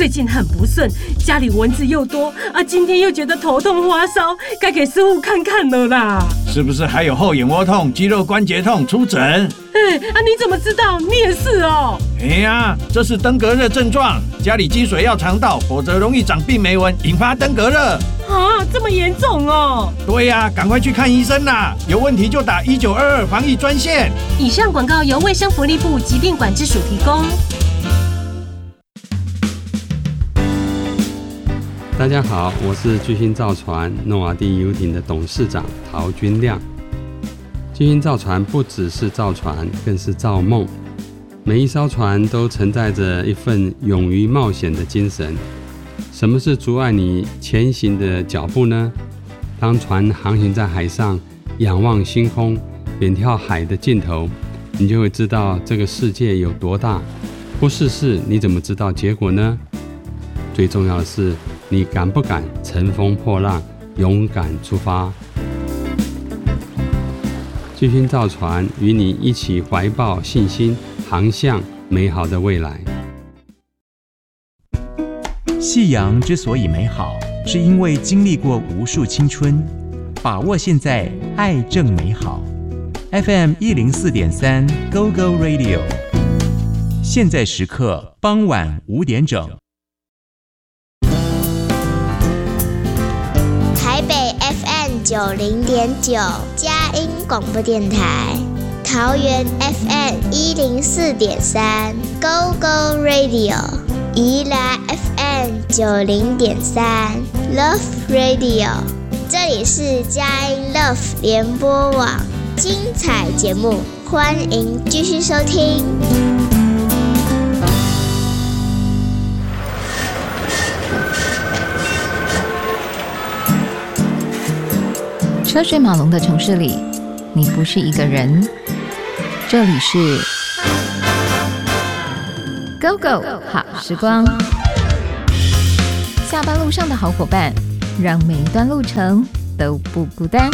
最近很不顺，家里蚊子又多啊，今天又觉得头痛发烧，该给师傅看看了啦。 是不是还有后眼窝痛、肌肉关节痛？出诊。 你怎么知道？你也是哦。 这是登革热症状，家里积水要常倒，否则容易长病媒蚊，引发登革热。 这么严重哦？ 对呀，赶快去看医生啦！有问题就打1922防疫专线。 以上广告由卫生福利部疾病管制署提供。 大家好，我是巨星造船诺瓦第游艇的董事长陶君亮。巨星造船不只是造船，更是造梦。每一艘船都承载着一份勇于冒险的精神。什么是阻碍你前行的脚步呢？当船航行在海上，仰望星空，远眺海的尽头，你就会知道这个世界有多大。不试试，你怎么知道结果呢？最重要的是，你敢不敢乘风破浪，勇敢出发？巨星造船与你一起怀抱信心，航向美好的未来。 夕阳之所以美好，是因为经历过无数青春。把握现在，爱正美好。FM 104.3 Go Go Radio， 现在时刻傍晚5点整。 台北 FM 90.9佳音广播电台，桃园 FM 104.3 Go Go Radio， 宜兰 FM 90.3 Love Radio， 这里是佳音 Love 联播网，精彩节目，欢迎继续收听。 车水马龙的城市里，你不是一个人。这里是 Go Go 好时光，下班路上的好伙伴，让每一段路程都不孤单。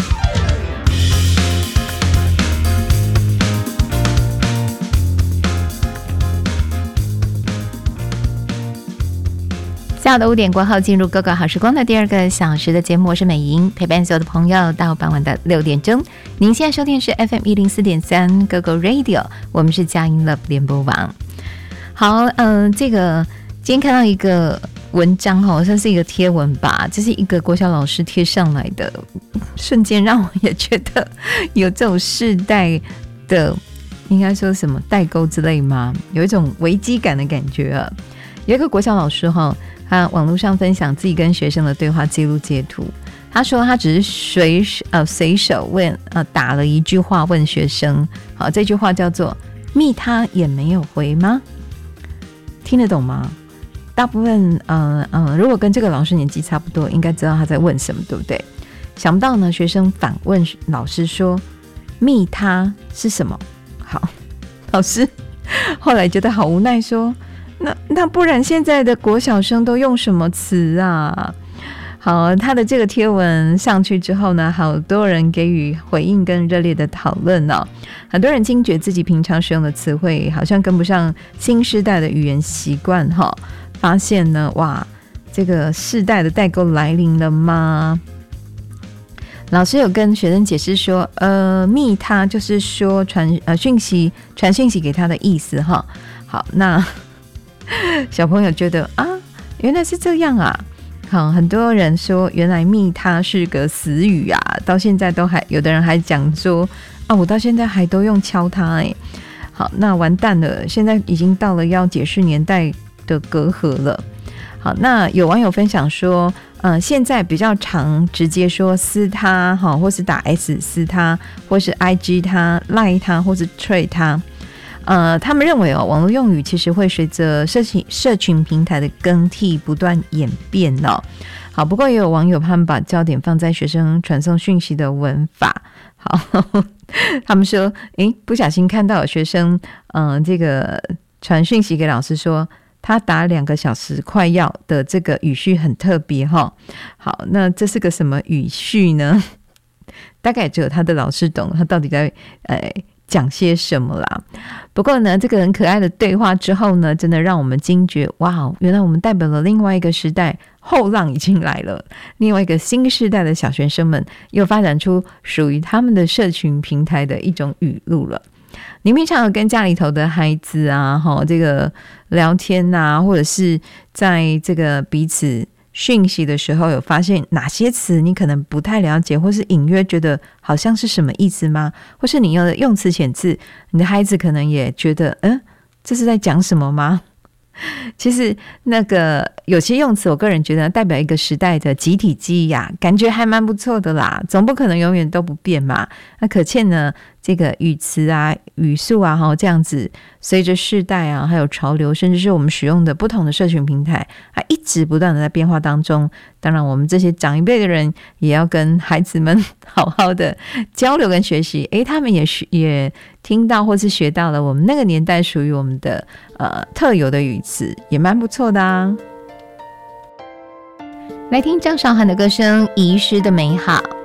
下午的5点过后，进入 Go Go 好时光的第2个小时的节目，我是美莹，陪伴所有的朋友到傍晚的6点钟。您现在收听的是 FM 104.3 Go Go Radio， 我们是佳音 Love 联播网。好，这个今天看到一个文章哈，算是一个贴文吧，这是一个国小老师贴上来的，瞬间让我也觉得有这种世代的，应该说什么代沟之类吗？有一种危机感的感觉啊。有一个国小老师哈，他网络上分享自己跟学生的对话记录截图。他说他只是随手问打了一句话问学生，好，这句话叫做“密他也没有回吗？”听得懂吗？大部分如果跟这个老师年纪差不多，应该知道他在问什么，对不对？想不到呢，学生反问老师说：“密他是什么？”好，老师后来觉得好无奈说。那不然现在的国小生都用什么词啊？好，他的这个贴文上去之后呢，好多人给予回应跟热烈的讨论哦。很多人惊觉自己平常使用的词汇好像跟不上新世代的语言习惯哈，发现呢，哇，这个世代的代沟来临了吗？老师有跟学生解释说，密他就是说传讯息给他的意思哈。好，那小朋友觉得啊，原来是这样啊。好，很多人说原来密他是个死语啊，到现在都还有的人还讲说啊，我到现在还都用敲他欸。好，那完蛋了，现在已经到了要解释年代的隔阂了。好，那有网友分享说，现在比较常直接说私他，或是打 S 私他，或是 IG 他、赖他，或是 trade 他。他们认为网络用语其实会随着社群平台的更替不断演变哦。好，不过也有网友他们把焦点放在学生传送讯息的文法。好，他们说，不小心看到有学生，这个传讯息给老师说，他打2个小时快要的这个语序很特别哈。好，那这是个什么语序呢？大概只有他的老师懂，他到底在讲些什么啦。不过呢，这个很可爱的对话之后呢，真的让我们惊觉，哇，原来我们代表了另外一个时代，后浪已经来了，另外一个新世代的小学生们又发展出属于他们的社群平台的一种语录了。你平常有跟家里头的孩子啊，这个聊天啊，或者是在这个彼此讯息的时候，有发现哪些词你可能不太了解，或是隐约觉得好像是什么意思吗？或是你用的用词遣字，你的孩子可能也觉得这是在讲什么吗？其实那个有些用词我个人觉得代表一个时代的集体记忆啊，感觉还蛮不错的啦，总不可能永远都不变嘛。那可见呢，这个语词啊语速啊这样子随着世代啊还有潮流，甚至是我们使用的不同的社群平台一直不断的在变化当中。当然我们这些长一辈的人也要跟孩子们好好的交流跟学习，他们也听到或是学到了我们那个年代属于我们的特有的语词，也蛮不错的啊。来听张韶涵的歌声《遗失的美好》。